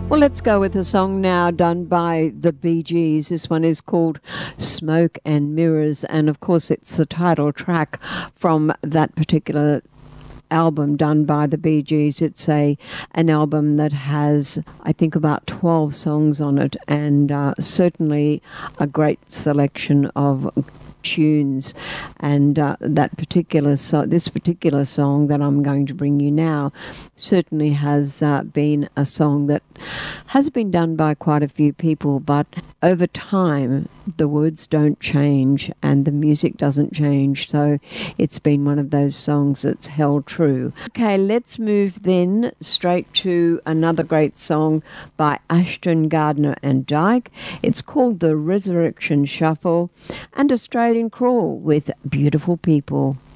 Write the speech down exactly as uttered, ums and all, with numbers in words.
Well, let's go with a song now done by the Bee Gees. This one is called Smoke and Mirrors, and of course it's the title track from that particular album done by the Bee Gees. It's a an album that has, I think, about twelve songs on it, and uh, certainly a great selection of tunes. And uh, that particular so this particular song that I'm going to bring you now certainly has uh, been a song that has been done by quite a few people, but over time the words don't change and the music doesn't change, so it's been one of those songs that's held true. Okay, let's move then straight to another great song by Ashton Gardner and Dyke. It's called The Resurrection Shuffle, and Australian Crawl with Beautiful People.